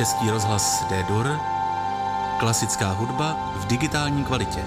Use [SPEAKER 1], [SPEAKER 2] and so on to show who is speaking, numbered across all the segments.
[SPEAKER 1] Český rozhlas D-Dur, klasická hudba v digitální kvalitě.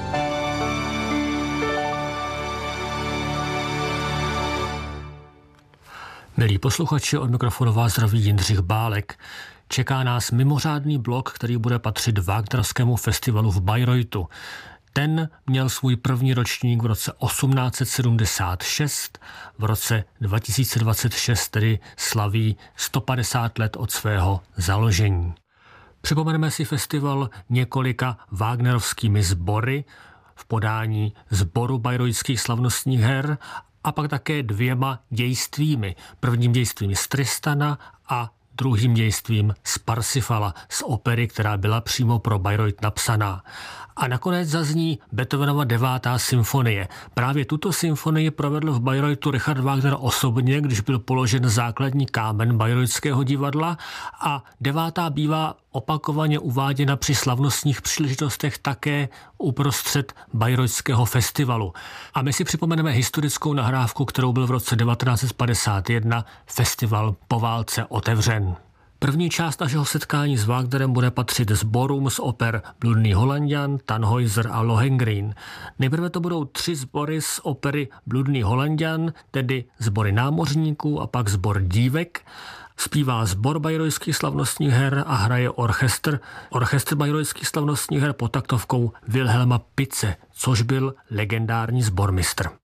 [SPEAKER 2] Milí posluchači, od mikrofonu vás zdraví Jindřich Bálek. Čeká nás mimořádný blok, který bude patřit Wagnerskému festivalu v Bayreuthu. Ten měl svůj první ročník v roce 1876, v roce 2026 tedy slaví 150 let od svého založení. Připomeneme si festival několika wagnerovskými sbory v podání sboru Bayreuthských slavnostních her a pak také dvěma dějstvími. Prvním dějstvím z Tristana a druhým dějstvím z Parsifala, z opery, která byla přímo pro Bayreuth napsaná. A nakonec zazní Beethovenova 9. symfonie. Právě tuto symfonii provedl v Bayreuthu Richard Wagner osobně, když byl položen základní kámen Bayreutského divadla, a 9. bývá opakovaně uváděna při slavnostních příležitostech také uprostřed Bayreutského festivalu. A my si připomeneme historickou nahrávku, kterou byl v roce 1951 festival po válce otevřen. První část našeho setkání s Wagnerem bude patřit sborům z oper Bludný Holanďan, Tannhäuser a Lohengrin. Nejprve to budou 3 sbory z opery Bludný Holanďan, tedy sbory námořníků a pak sbor dívek. Zpívá sbor Bayreuthských slavnostních her a hraje orchestr Bayreuthských slavnostních her pod taktovkou Wilhelma Pitze, což byl legendární sbormistr.